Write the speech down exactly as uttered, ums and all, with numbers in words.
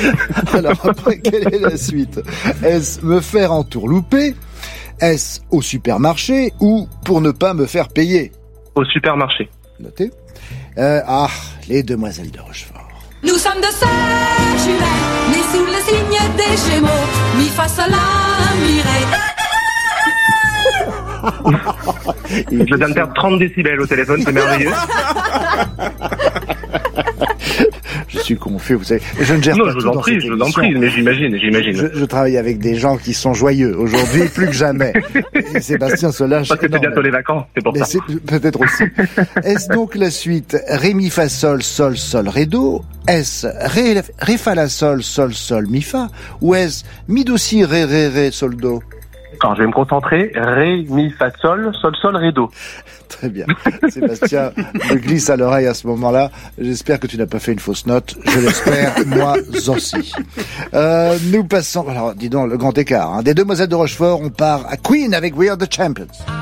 Alors après, quelle est la suite? Est-ce me faire entourlouper? Est-ce au supermarché ou pour ne pas me faire payer? Au supermarché. Notez. Euh, ah, les demoiselles de Rochefort. Nous sommes de sœurs jumelles, nées sous le signe des Gémeaux, mi fa sol la mi ré. Je viens de perdre trente décibels au téléphone, c'est merveilleux. Je suis confus, vous savez. Je ne gère non, pas je tout vous en dans prie, cette je vous en émission. prie, mais j'imagine, j'imagine. Je, je travaille avec des gens qui sont joyeux aujourd'hui, plus que jamais. Et Sébastien se lâche Parce que c'est énormément. bientôt les vacances, c'est pour Mais ça. c'est peut-être aussi. Est-ce donc la suite Ré, mi, fa, sol, sol, sol, ré, do? Est-ce ré, ré, fa, la, sol, sol, sol, mi, fa? Ou est-ce mi, do, si, ré, ré, ré, sol, do? Quand je vais me concentrer, ré, mi, fa, sol, sol, sol, ré, do. Très bien. Sébastien me glisse à l'oreille à ce moment-là. J'espère que tu n'as pas fait une fausse note. Je l'espère, moi aussi. Euh, nous passons, alors dis donc, le grand écart. Hein. Des Demoiselles de Rochefort, on part à Queen avec We Are the Champions.